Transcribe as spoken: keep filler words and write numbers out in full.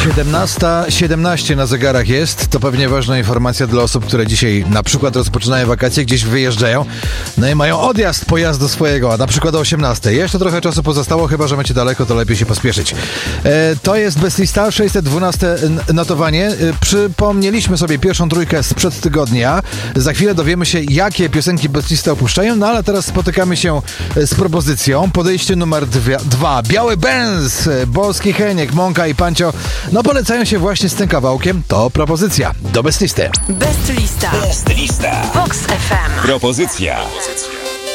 siedemnasta siedemnaście na zegarach jest. To pewnie ważna informacja dla osób, które dzisiaj na przykład rozpoczynają wakacje, gdzieś wyjeżdżają, no i mają odjazd pojazdu swojego, a na przykład o osiemnastej. Jeszcze trochę czasu pozostało, chyba że macie daleko, to lepiej się pospieszyć. E, to jest Best Lista, sześćset dwanaście notowanie. E, przypomnieliśmy sobie pierwszą trójkę sprzed tygodnia. Za chwilę dowiemy się, jakie piosenki Best Lista opuszczają, no ale teraz spotykamy się z propozycją. Podejście numer dwie, dwa. Biały Benz, Boski Heniek, Mąka i Pancio, no polecają się właśnie z tym kawałkiem. To propozycja do Best Listy. Best Lista. Best Lista. Vox F M. Propozycja.